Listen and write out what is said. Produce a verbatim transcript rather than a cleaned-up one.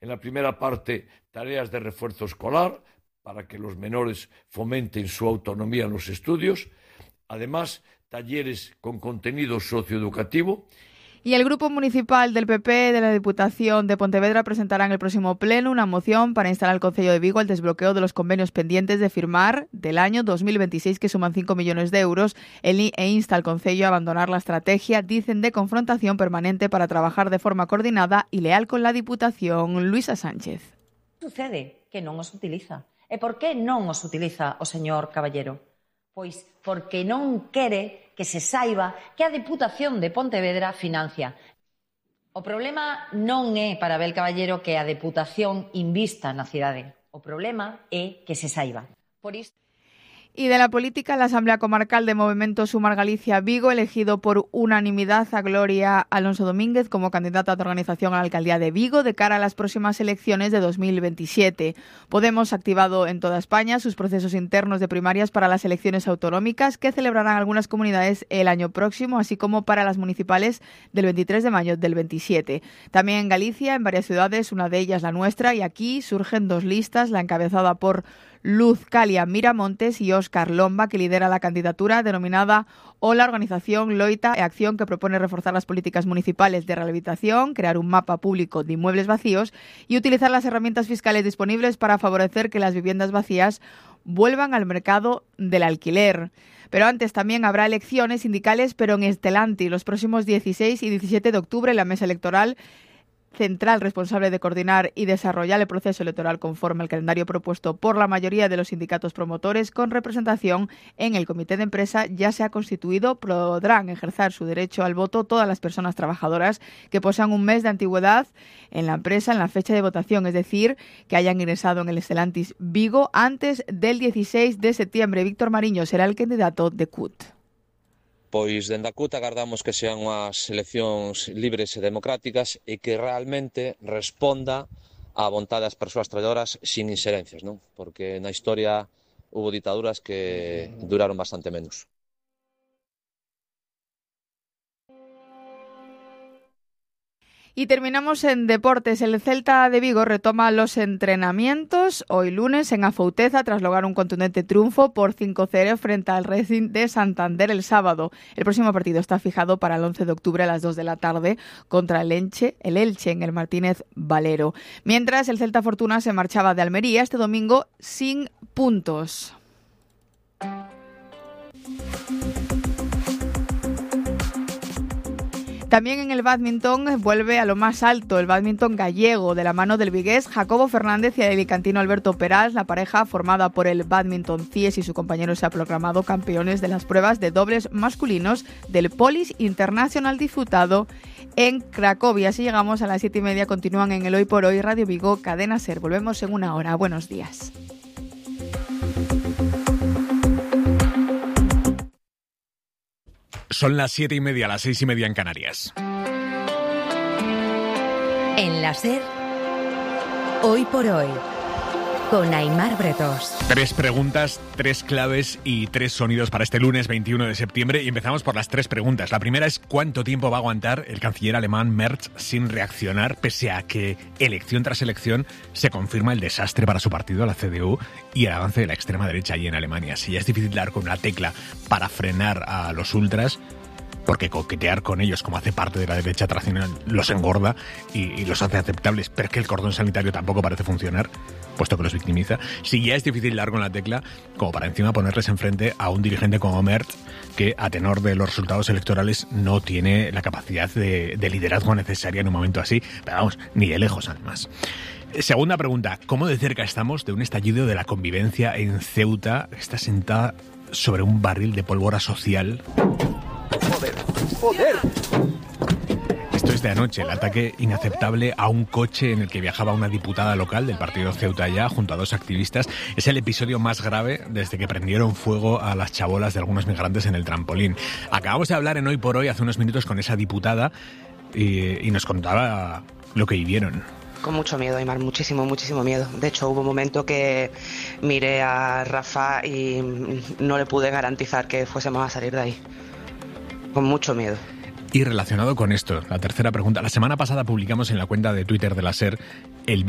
En la primera parte, tareas de refuerzo escolar para que los menores fomenten su autonomía en los estudios. Además, talleres con contenido socioeducativo. Y el Grupo Municipal del P P de la Diputación de Pontevedra presentará en el próximo pleno una moción para instalar al Concello de Vigo el desbloqueo de los convenios pendientes de firmar del año dos mil veintiséis, que suman cinco millones de euros, e insta al Concello a abandonar la estrategia, dicen, de confrontación permanente para trabajar de forma coordinada y leal con la Diputación. Luisa Sánchez. Sucede que non os utiliza. E por que non os utiliza o señor Caballero? Pois porque non quere que se saiba que a Deputación de Pontevedra financia. O problema non é para Abel Caballero que a Deputación invista na cidade. O problema é que se saiba. Por isto... Y de la política, la Asamblea Comarcal de Movimiento Sumar Galicia Vigo, elegido por unanimidad a Gloria Alonso Domínguez como candidata de organización a la alcaldía de Vigo de cara a las próximas elecciones de dos mil veintisiete. Podemos ha activado en toda España sus procesos internos de primarias para las elecciones autonómicas que celebrarán algunas comunidades el año próximo, así como para las municipales del veintitrés de mayo del veintisiete. También en Galicia, en varias ciudades, una de ellas la nuestra, y aquí surgen dos listas, la encabezada por Luz Calia Miramontes y Óscar Lomba, que lidera la candidatura denominada O la Organización Loita e Acción, que propone reforzar las políticas municipales de rehabilitación, crear un mapa público de inmuebles vacíos y utilizar las herramientas fiscales disponibles para favorecer que las viviendas vacías vuelvan al mercado del alquiler. Pero antes también habrá elecciones sindicales, pero en Estelanti, los próximos dieciséis y diecisiete de octubre, la mesa electoral central responsable de coordinar y desarrollar el proceso electoral conforme al calendario propuesto por la mayoría de los sindicatos promotores con representación en el comité de empresa ya se ha constituido. Podrán ejercer su derecho al voto todas las personas trabajadoras que posean un mes de antigüedad en la empresa en la fecha de votación, es decir, que hayan ingresado en el Estelantis Vigo antes del dieciséis de septiembre. Víctor Mariño será el candidato de C U T. Pois dende a C U T agardamos que sean unhas eleccións libres e democráticas e que realmente responda á vontade das persoas traballadoras sin inserencias, non? Porque na historia hubo ditaduras que duraron bastante menos. Y terminamos en deportes. El Celta de Vigo retoma los entrenamientos hoy lunes en Afouteza tras lograr un contundente triunfo por cinco cero frente al Racing de Santander el sábado. El próximo partido está fijado para el once de octubre a las dos de la tarde contra el Elche, el Elche en el Martínez Valero. Mientras, el Celta Fortuna se marchaba de Almería este domingo sin puntos. También en el bádminton vuelve a lo más alto el bádminton gallego de la mano del vigués Jacobo Fernández y el alicantino Alberto Peral. La pareja, formada por el Badminton Cies y su compañero, se ha proclamado campeones de las pruebas de dobles masculinos del Polis Internacional disputado en Cracovia. Así llegamos a las siete y media. Continúan en el Hoy por Hoy, Radio Vigo, Cadena SER. Volvemos en una hora. Buenos días. Son las siete y media, las seis y media en Canarias. En la SER, Hoy por Hoy, con Aimar Bretos. Tres preguntas, tres claves y tres sonidos para este lunes veintiuno de septiembre. Y empezamos por las tres preguntas. La primera es: ¿cuánto tiempo va a aguantar el canciller alemán Merz sin reaccionar, pese a que elección tras elección se confirma el desastre para su partido, la C D U, y el avance de la extrema derecha allí en Alemania? Si ya es difícil dar con una tecla para frenar a los ultras, porque coquetear con ellos, como hace parte de la derecha tradicional, los engorda y, y los hace aceptables, pero es que el cordón sanitario tampoco parece funcionar, puesto que los victimiza. Si ya es difícil dar con la tecla, como para encima ponerles enfrente a un dirigente como Merz, que a tenor de los resultados electorales no tiene la capacidad de, de liderazgo necesaria en un momento así, pero vamos, ni de lejos además. Segunda pregunta: ¿cómo de cerca estamos de un estallido de la convivencia en Ceuta? Está sentada sobre un barril de pólvora social. ¡Joder! ¡Joder! Esto es de anoche, el ataque inaceptable a un coche en el que viajaba una diputada local del partido Ceuta Ya junto a dos activistas. Es el episodio más grave desde que prendieron fuego a las chabolas de algunos migrantes en el trampolín. Acabamos de hablar en Hoy por Hoy hace unos minutos con esa diputada y, y nos contaba lo que vivieron. Con mucho miedo, Aymar, muchísimo, muchísimo miedo. De hecho, hubo un momento que miré a Rafa y no le pude garantizar que fuésemos a salir de ahí. Con mucho miedo. Y relacionado con esto, la tercera pregunta. La semana pasada publicamos en la cuenta de Twitter de la SER el